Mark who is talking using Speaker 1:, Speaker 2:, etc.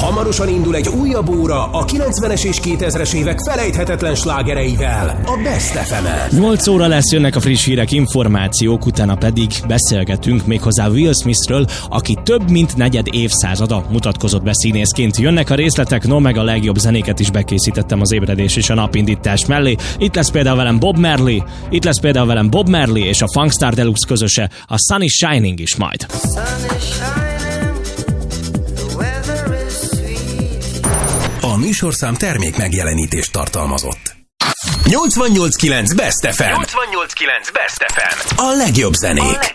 Speaker 1: Hamarosan indul egy újabb óra a 90-es és 2000-es évek felejthetetlen slágereivel, a Best FM-en.
Speaker 2: 8 óra lesz, jönnek a friss hírek, információk, utána pedig beszélgetünk méghozzá Will Smithről, aki több mint negyed évszázada mutatkozott be színészként. Jönnek a részletek, no meg a legjobb zenéket is bekészítettem az ébredés és a napindítás mellé. Itt lesz például velem Bob Marley és a Funkstar Deluxe közöse, a Sun is Shining is majd.
Speaker 1: A műsorszám termék megjelenítést tartalmazott. 88.9 Best FM. 88.9 Best FM. A legjobb zenék.